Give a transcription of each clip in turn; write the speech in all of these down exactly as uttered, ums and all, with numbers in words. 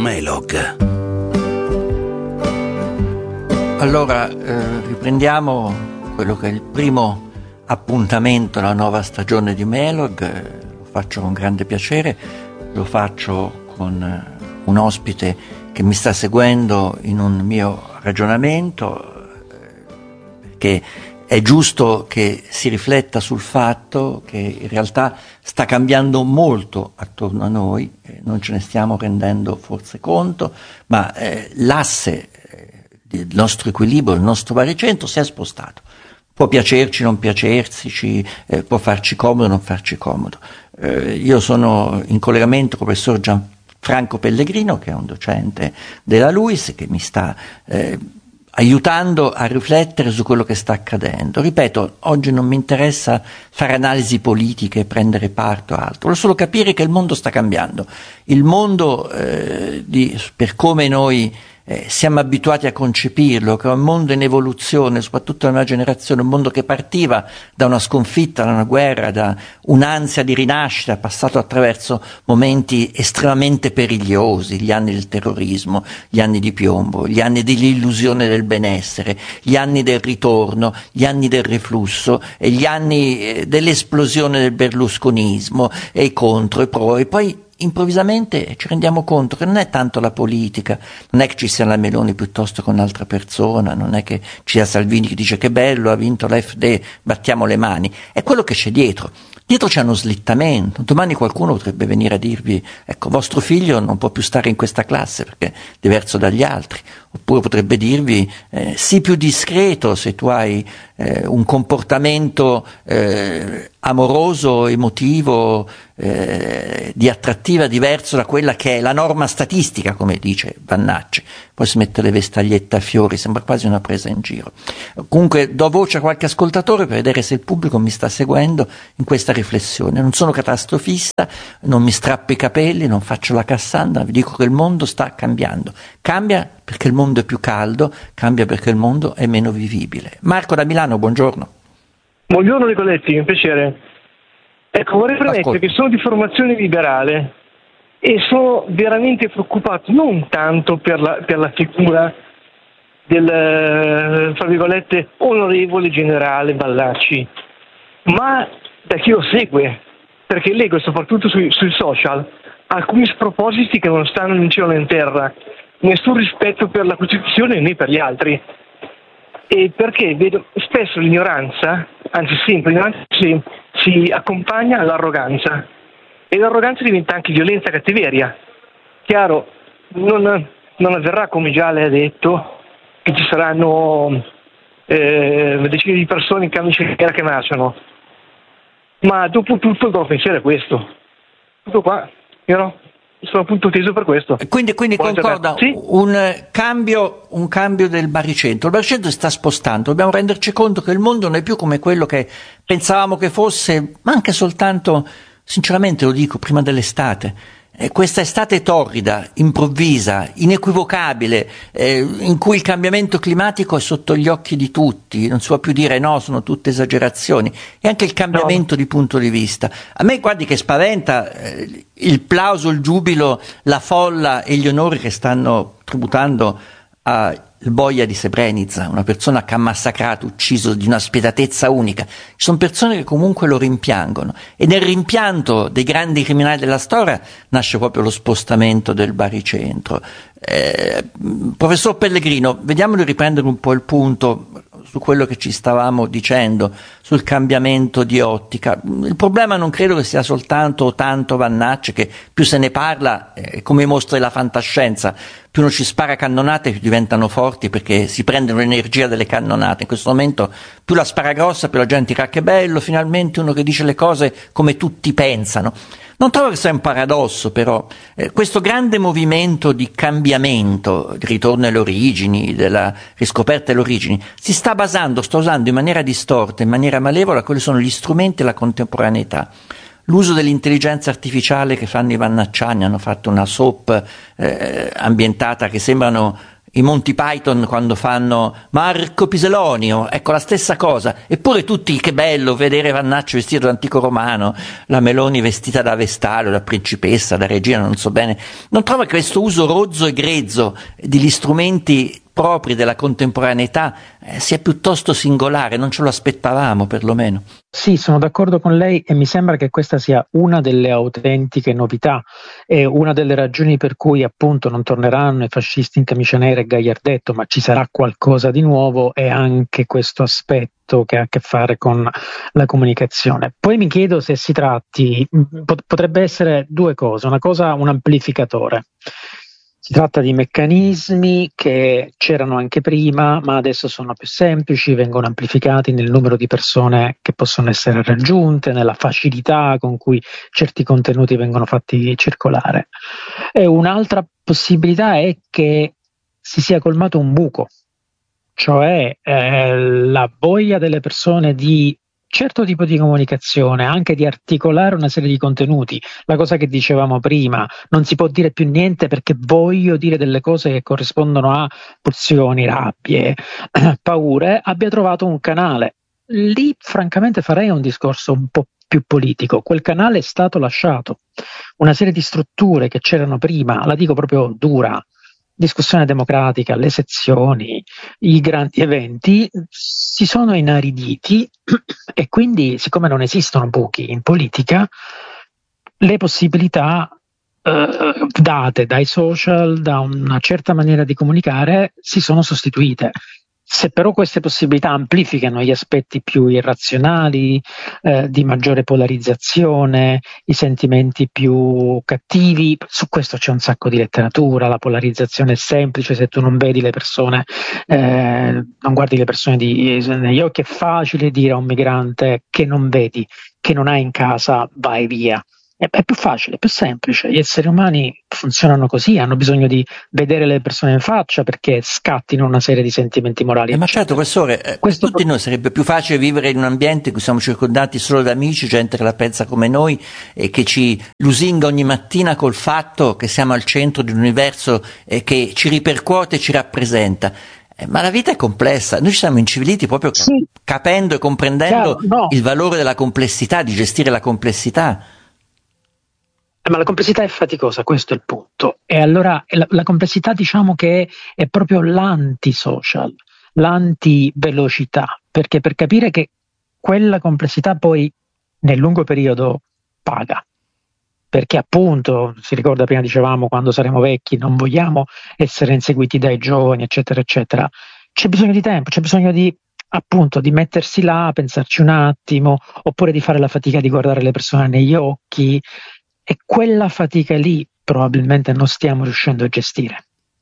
Melog. Allora, eh, riprendiamo quello che è il primo appuntamento alla nuova stagione di Melog. Eh, lo faccio con grande piacere, lo faccio con eh, un ospite che mi sta seguendo in un mio ragionamento, eh, perché è giusto che si rifletta sul fatto che in realtà sta cambiando molto attorno a noi, eh, non ce ne stiamo rendendo forse conto, ma eh, l'asse il nostro equilibrio, il nostro baricentro si è spostato. Può piacerci, non piacerci, eh, può farci comodo, non farci comodo. Eh, io sono in collegamento con il professor Gianfranco Pellegrino, che è un docente della LUISS, che mi sta eh, aiutando a riflettere su quello che sta accadendo. Ripeto, oggi non mi interessa fare analisi politiche, prendere parte o altro, voglio solo capire che il mondo sta cambiando. Il mondo, eh, di, per come noi Eh, siamo abituati a concepirlo, che è un mondo in evoluzione, soprattutto nella mia generazione, un mondo che partiva da una sconfitta, da una guerra, da un'ansia di rinascita, passato attraverso momenti estremamente perigliosi, gli anni del terrorismo, gli anni di piombo, gli anni dell'illusione del benessere, gli anni del ritorno, gli anni del reflusso, e gli anni eh, dell'esplosione del berlusconismo, e i contro e pro, e poi improvvisamente ci rendiamo conto che non è tanto la politica, non è che ci sia la Meloni piuttosto che un'altra persona, non è che ci sia Salvini che dice che bello, ha vinto l'A F D, battiamo le mani, è quello che c'è dietro. Dietro c'è uno slittamento, domani qualcuno potrebbe venire a dirvi, ecco, vostro figlio non può più stare in questa classe perché è diverso dagli altri, oppure potrebbe dirvi, eh, sii più discreto se tu hai eh, un comportamento eh, amoroso, emotivo, eh, di attrattiva diverso da quella che è la norma statistica, come dice Vannacci. Poi si mette le vestagliette a fiori, sembra quasi una presa in giro. Comunque do voce a qualche ascoltatore per vedere se il pubblico mi sta seguendo in questa riflessione. Non sono catastrofista, non mi strappo i capelli, non faccio la Cassandra, vi dico che il mondo sta cambiando. Cambia perché il mondo è più caldo, cambia perché il mondo è meno vivibile. Marco da Milano, buongiorno. Buongiorno Nicoletti, un piacere. Ecco, vorrei premettere che sono di formazione liberale e sono veramente preoccupato non tanto per la, per la figura del, tra virgolette, onorevole generale Ballacci, ma da chi lo segue, perché leggo soprattutto sui, sui social alcuni spropositi che non stanno né in cielo né in terra, nessun rispetto per la Costituzione né per gli altri. E perché vedo spesso l'ignoranza, anzi sempre l'ignoranza si, si accompagna all'arroganza, e l'arroganza diventa anche violenza e cattiveria. Chiaro, non, non avverrà, come già lei ha detto, che ci saranno eh, decine di persone in camicia nera che nascono, ma dopo tutto il loro pensiero è questo. Tutto qua, vero? Sono appunto teso per questo. Quindi, quindi concorda sì? un, cambio, un cambio del baricentro. Il baricentro si sta spostando, dobbiamo renderci conto che il mondo non è più come quello che pensavamo che fosse, ma anche soltanto, sinceramente lo dico, prima dell'estate. Eh, questa estate torrida, improvvisa, inequivocabile, eh, in cui il cambiamento climatico è sotto gli occhi di tutti, non si può più dire no, sono tutte esagerazioni, e anche il cambiamento no. di punto di vista. A me guardi che spaventa eh, il plauso, il giubilo, la folla e gli onori che stanno tributando a il boia di Srebrenica, una persona che ha massacrato, ucciso di una spietatezza unica. Ci sono persone che comunque lo rimpiangono, e nel rimpianto dei grandi criminali della storia nasce proprio lo spostamento del baricentro. Eh, professor Pellegrino, vediamo di riprendere un po' il punto su quello che ci stavamo dicendo, sul cambiamento di ottica. Il problema non credo che sia soltanto o tanto Vannacci, che più se ne parla, eh, come mostra la fantascienza, più uno ci spara cannonate più diventano forti perché si prendono l'energia delle cannonate. In questo momento più la spara grossa più la gente dirà che bello, finalmente uno che dice le cose come tutti pensano. Non trovo che sia un paradosso, però, eh, questo grande movimento di cambiamento, di ritorno alle origini, della riscoperta delle origini, si sta basando, sta usando in maniera distorta, in maniera malevola, quelli sono gli strumenti e la contemporaneità. L'uso dell'intelligenza artificiale che fanno i vannacciani, hanno fatto una soap eh, ambientata che sembrano i Monty Python quando fanno Marco Piselonio, ecco la stessa cosa, eppure tutti che bello vedere Vannaccio vestito da antico romano, la Meloni vestita da vestale, da principessa, da regina, non so bene. Non trova che questo uso rozzo e grezzo degli strumenti propri della contemporaneità eh, sia piuttosto singolare, non ce lo aspettavamo perlomeno. Sì, sono d'accordo con lei e mi sembra che questa sia una delle autentiche novità e una delle ragioni per cui appunto non torneranno i fascisti in camicia nera e gagliardetto, ma ci sarà qualcosa di nuovo, e anche questo aspetto che ha a che fare con la comunicazione. Poi mi chiedo se si tratti, potrebbe essere due cose, una cosa un amplificatore. Si tratta di meccanismi che c'erano anche prima, ma adesso sono più semplici, vengono amplificati nel numero di persone che possono essere raggiunte, nella facilità con cui certi contenuti vengono fatti circolare. E un'altra possibilità è che si sia colmato un buco, cioè eh, la voglia delle persone di certo tipo di comunicazione, anche di articolare una serie di contenuti, la cosa che dicevamo prima, non si può dire più niente perché voglio dire delle cose che corrispondono a pulsioni, rabbie, paure, abbia trovato un canale. Lì francamente farei un discorso un po' più politico, quel canale è stato lasciato, una serie di strutture che c'erano prima, la dico proprio dura, discussione democratica, le sezioni, i grandi eventi si sono inariditi e quindi, siccome non esistono buchi in politica, le possibilità eh, date dai social, da una certa maniera di comunicare, si sono sostituite. Se però queste possibilità amplificano gli aspetti più irrazionali, eh, di maggiore polarizzazione, i sentimenti più cattivi, su questo c'è un sacco di letteratura, la polarizzazione è semplice, se tu non vedi le persone, eh, non guardi le persone di, negli occhi, è facile dire a un migrante che non vedi, che non hai in casa, vai via. È più facile, è più semplice, gli esseri umani funzionano così, hanno bisogno di vedere le persone in faccia perché scattino una serie di sentimenti morali. Eh, ma certo, professore, eh, per tutti noi sarebbe più facile vivere in un ambiente in cui siamo circondati solo da amici, gente che la pensa come noi e che ci lusinga ogni mattina col fatto che siamo al centro di un universo e che ci ripercuote e ci rappresenta. Eh, ma la vita è complessa, noi ci siamo inciviliti proprio sì. capendo e comprendendo Chiaro, no. il valore della complessità, di gestire la complessità. Ma la complessità è faticosa, questo è il punto. E allora la, la complessità diciamo che è, è proprio l'anti-social, l'anti-velocità, perché per capire che quella complessità poi nel lungo periodo paga. Perché appunto, si ricorda prima dicevamo, quando saremo vecchi non vogliamo essere inseguiti dai giovani, eccetera, eccetera. C'è bisogno di tempo, c'è bisogno di appunto di mettersi là, pensarci un attimo, oppure di fare la fatica di guardare le persone negli occhi. E quella fatica lì probabilmente non stiamo riuscendo a gestire.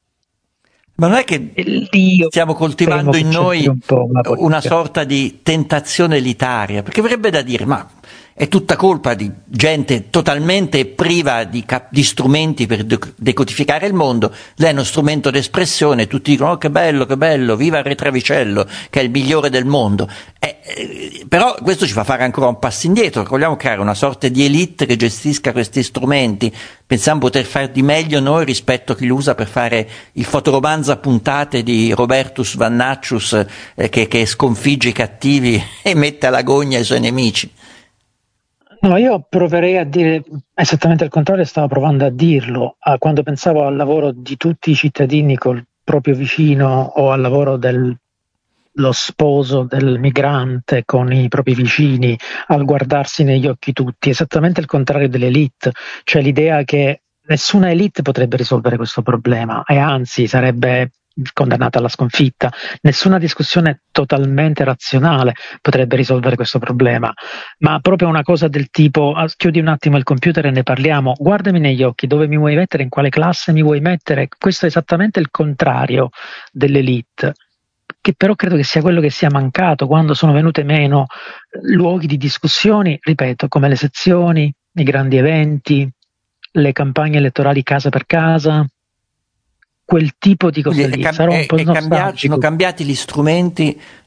Ma non è che Io stiamo coltivando in noi un una sorta di tentazione elitaria, perché verrebbe da dire, ma è tutta colpa di gente totalmente priva di, cap- di strumenti per decodificare il mondo, lei è uno strumento d'espressione, tutti dicono oh, che bello, che bello, viva il Retravicello, che è il migliore del mondo. Eh, eh, però questo ci fa fare ancora un passo indietro, vogliamo creare una sorta di elite che gestisca questi strumenti, pensiamo poter fare di meglio noi rispetto a chi lo usa per fare il fotoromanzo a puntate di Robertus Vannaccius eh, che, che sconfigge i cattivi e mette alla gogna i suoi nemici. No, io proverei a dire esattamente il contrario, stavo provando a dirlo, ah, quando pensavo al lavoro di tutti i cittadini col proprio vicino o al lavoro del lo sposo del migrante con i propri vicini, al guardarsi negli occhi tutti, esattamente il contrario dell'elite, cioè l'idea che nessuna elite potrebbe risolvere questo problema e anzi sarebbe condannata alla sconfitta, nessuna discussione totalmente razionale potrebbe risolvere questo problema, ma proprio una cosa del tipo ah, chiudi un attimo il computer e ne parliamo, guardami negli occhi, dove mi vuoi mettere, in quale classe mi vuoi mettere, questo è esattamente il contrario dell'elite, che però credo che sia quello che sia mancato quando sono venute meno luoghi di discussioni, ripeto, come le sezioni, i grandi eventi, le campagne elettorali casa per casa, quel tipo di cose lì. È, Sarò un po' è cambiato, sono cambiati gli strumenti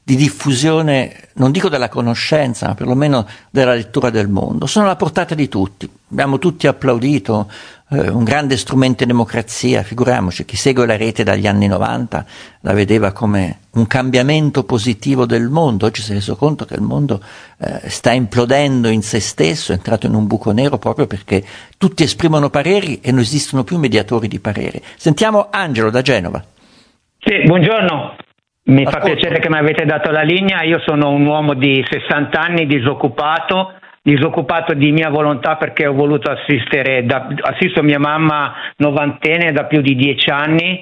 di diffusione, non dico della conoscenza, ma perlomeno della lettura del mondo. Sono alla portata di tutti. Abbiamo tutti applaudito, eh, un grande strumento in democrazia, figuriamoci, chi segue la rete dagli anni novanta la vedeva come un cambiamento positivo del mondo. Oggi si è reso conto che il mondo eh, sta implodendo in se stesso, è entrato in un buco nero proprio perché tutti esprimono pareri e non esistono più mediatori di pareri. Sentiamo Angelo da Genova. Sì, buongiorno. Mi Ascolta. fa piacere che mi avete dato la linea. Io sono un uomo di sessanta anni, disoccupato, disoccupato di mia volontà perché ho voluto assistere, da, assisto mia mamma novantenne da più di dieci anni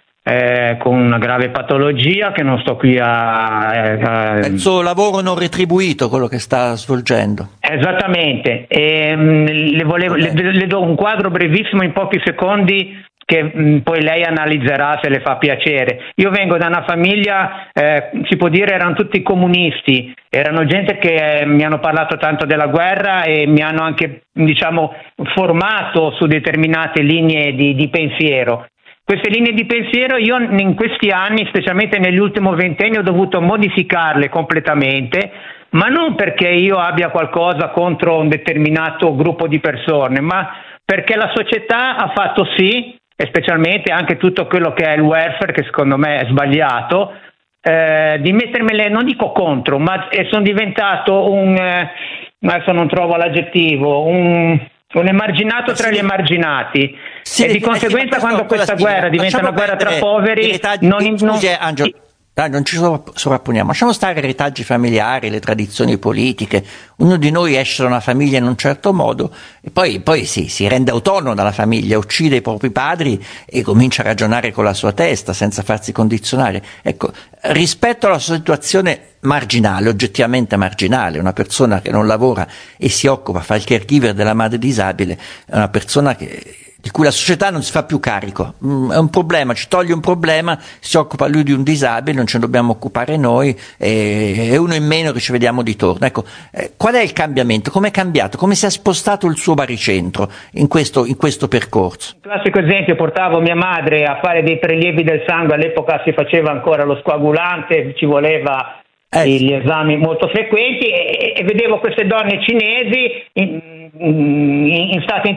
eh, con una grave patologia che non sto qui a... a È il suo lavoro non retribuito quello che sta svolgendo. Esattamente. E, mh, le, volevo, le, le do un quadro brevissimo in pochi secondi che mh, poi lei analizzerà se le fa piacere. Io vengo da una famiglia, eh, si può dire erano tutti comunisti, erano gente che eh, mi hanno parlato tanto della guerra e mi hanno anche, diciamo, formato su determinate linee di, di pensiero. Queste linee di pensiero io in questi anni, specialmente nell'ultimo ventennio, ho dovuto modificarle completamente, ma non perché io abbia qualcosa contro un determinato gruppo di persone, ma perché la società ha fatto sì, e specialmente anche tutto quello che è il welfare, che secondo me è sbagliato, eh, di mettermele, non dico contro, ma eh, sono diventato un, eh, adesso non trovo l'aggettivo, un, un emarginato tra gli emarginati. Sì, e di conseguenza quando questa guerra diventa una guerra tra poveri, non, non, scusi, Angelo, dai, non ci sovrapponiamo, lasciamo stare i retaggi familiari, le tradizioni politiche. Uno di noi esce da una famiglia in un certo modo e poi, poi sì, si rende autonomo dalla famiglia, uccide i propri padri e comincia a ragionare con la sua testa senza farsi condizionare. Ecco, rispetto alla sua situazione marginale, oggettivamente marginale, una persona che non lavora e si occupa, fa il caregiver della madre disabile, è una persona che di cui la società non si fa più carico. Mm, è un problema, ci toglie un problema, si occupa lui di un disabile, non ce ne dobbiamo occupare noi, e, e uno in meno che ci vediamo di torno. Ecco, eh, qual è il cambiamento? Come è cambiato? Come si è spostato il suo baricentro in questo, in questo percorso? Un classico esempio, portavo mia madre a fare dei prelievi del sangue, all'epoca si faceva ancora lo scoagulante, ci voleva eh. gli esami molto frequenti e, e vedevo queste donne cinesi in, in, in stato